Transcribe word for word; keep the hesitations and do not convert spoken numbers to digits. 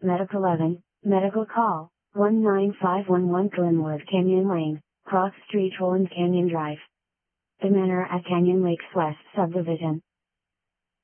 Medical eleven, Medical Call, one nine five one one Glenwood Canyon Lane, Cross Street Roland Canyon Drive. The Manor at Canyon Lakes West Subdivision.